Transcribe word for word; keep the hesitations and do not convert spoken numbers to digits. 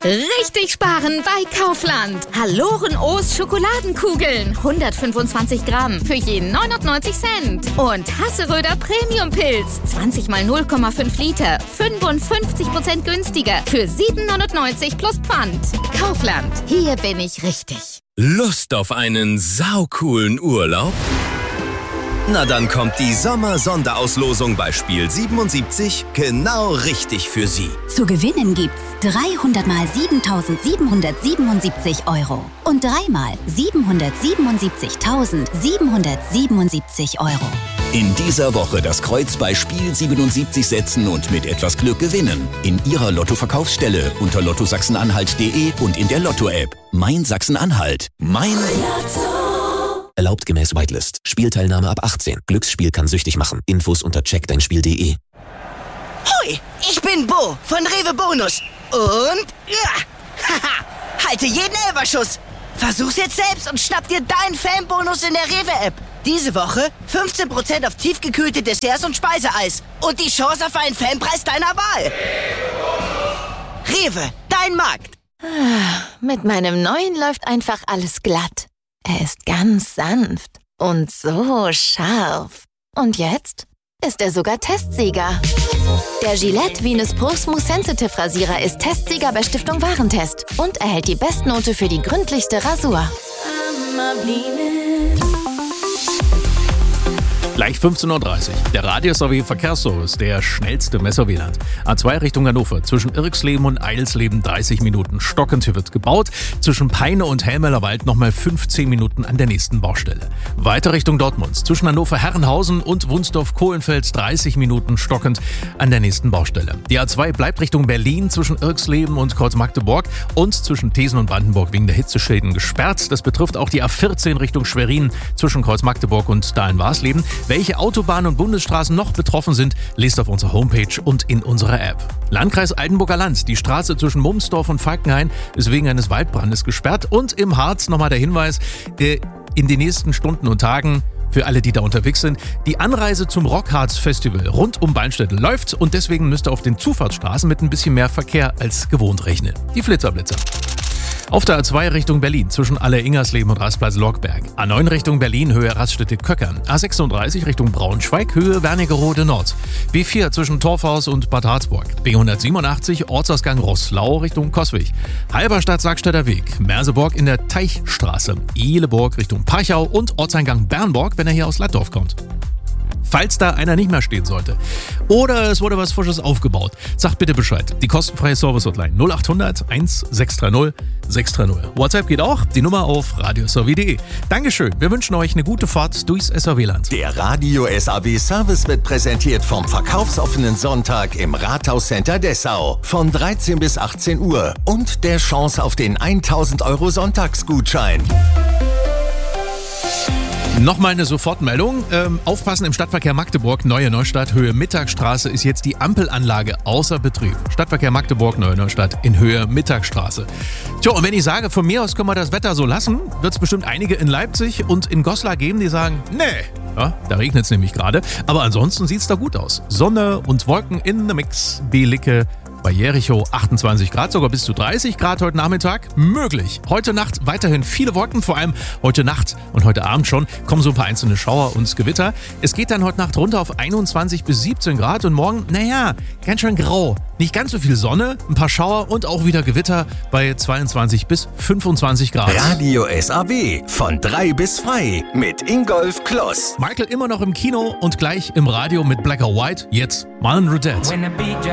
Richtig sparen bei Kaufland. Haloren O's Schokoladenkugeln. hundertfünfundzwanzig Gramm für je neunundneunzig Cent. Und Hasseröder Premium Pilz. zwanzig mal null Komma fünf Liter. fünfundfünfzig Prozent günstiger für sieben neunundneunzig plus Pfand. Kaufland. Hier bin ich richtig. Lust auf einen saucoolen Urlaub? Na dann kommt die Sommer-Sonderauslosung bei Spiel siebenundsiebzig genau richtig für Sie. Zu gewinnen gibt's dreihundert mal siebentausendsiebenhundertsiebenundsiebzig Euro und dreimal siebenhundertsiebenundsiebzigtausendsiebenhundertsiebenundsiebzig Euro. In dieser Woche das Kreuz bei Spiel siebenundsiebzig setzen und mit etwas Glück gewinnen. In Ihrer Lotto-Verkaufsstelle unter lotto sachsen-anhalt punkt de und in der Lotto-App. Mein Sachsen-Anhalt. Mein Lotto. Erlaubt gemäß Whitelist. Spielteilnahme ab achtzehn. Glücksspiel kann süchtig machen. Infos unter check dein spiel punkt de. Hoi, ich bin Bo von Rewe Bonus. Und ja, haha, halte jeden Elferschuss. Versuch's jetzt selbst und schnapp dir deinen Fanbonus in der Rewe-App. Diese Woche fünfzehn Prozent auf tiefgekühlte Desserts und Speiseeis. Und die Chance auf einen Fanpreis deiner Wahl. Rewe, dein Markt. Mit meinem neuen läuft einfach alles glatt. Er ist ganz sanft und so scharf. Und jetzt ist er sogar Testsieger. Der Gillette Venus Pro Smooth Sensitive Rasierer ist Testsieger bei Stiftung Warentest und erhält die Bestnote für die gründlichste Rasur. Gleich fünfzehn Uhr dreißig. Der Radius sowie Verkehrsservice, der schnellste Messerwieland. A zwei Richtung Hannover. Zwischen Irksleben und Eidelsleben dreißig Minuten. Stockend, hier wird gebaut. Zwischen Peine und Helmellerwald nochmal fünfzehn Minuten an der nächsten Baustelle. Weiter Richtung Dortmund. Zwischen Hannover-Herrenhausen und Wunsdorf-Kohlenfels dreißig Minuten stockend an der nächsten Baustelle. Die A zwei bleibt Richtung Berlin zwischen Irksleben und Kreuz-Magdeburg und zwischen Thesen und Brandenburg wegen der Hitzeschäden gesperrt. Das betrifft auch die A vierzehn Richtung Schwerin zwischen Kreuz-Magdeburg und Dahlen-Warsleben. Welche Autobahnen und Bundesstraßen noch betroffen sind, lest auf unserer Homepage und in unserer App. Landkreis Eidenburger Land. Die Straße zwischen Mumsdorf und Falkenhain ist wegen eines Waldbrandes gesperrt. Und im Harz nochmal der Hinweis, in den nächsten Stunden und Tagen für alle, die da unterwegs sind, die Anreise zum Rockharz-Festival rund um Beinstädtel läuft und deswegen müsst ihr auf den Zufahrtsstraßen mit ein bisschen mehr Verkehr als gewohnt rechnen. Die Flitterblitzer. Auf der A zwei Richtung Berlin zwischen Aller-Ingersleben und Rastplatz Lockberg. A neun Richtung Berlin Höhe Raststätte-Köckern. A sechsunddreißig Richtung Braunschweig Höhe Wernigerode Nord. B vier zwischen Torfhaus und Bad Harzburg. B hundertsiebenundachtzig Ortsausgang Roßlau Richtung Coswig. Halberstadt-Sackstädter Weg. Merseburg in der Teichstraße. Ihleburg Richtung Parchau und Ortseingang Bernburg, wenn er hier aus Laddorf kommt. Falls da einer nicht mehr stehen sollte. Oder es wurde was Frisches aufgebaut. Sagt bitte Bescheid. Die kostenfreie Service-Hotline null achthundert eintausendsechshundertdreißig sechshundertdreißig. WhatsApp geht auch. Die Nummer auf radios w punkt de. Dankeschön. Wir wünschen euch eine gute Fahrt durchs S A W-Land. Der Radio S A W-Service wird präsentiert vom verkaufsoffenen Sonntag im Rathauscenter Dessau. Von dreizehn bis achtzehn Uhr. Und der Chance auf den tausend Euro Sonntagsgutschein. Nochmal eine Sofortmeldung. Ähm, aufpassen im Stadtverkehr Magdeburg, Neue Neustadt, Höhe Mittagstraße ist jetzt die Ampelanlage außer Betrieb. Stadtverkehr Magdeburg, Neue Neustadt in Höhe Mittagstraße. Tja, und wenn ich sage, von mir aus können wir das Wetter so lassen, wird es bestimmt einige in Leipzig und in Goslar geben, die sagen, nee. Ja, da regnet es nämlich gerade. Aber ansonsten sieht es da gut aus. Sonne und Wolken in the Mix. Belicke. Bei Jericho achtundzwanzig Grad, sogar bis zu dreißig Grad heute Nachmittag. Möglich. Heute Nacht weiterhin viele Wolken, vor allem heute Nacht und heute Abend schon kommen so ein paar einzelne Schauer und Gewitter. Es geht dann heute Nacht runter auf einundzwanzig bis siebzehn Grad und morgen, naja, ganz schön grau. Nicht ganz so viel Sonne, ein paar Schauer und auch wieder Gewitter bei zweiundzwanzig bis fünfundzwanzig Grad. Radio S A W von drei bis frei mit Ingolf Kloss. Michael immer noch im Kino und gleich im Radio mit Black or White. Jetzt Marlon Rudette.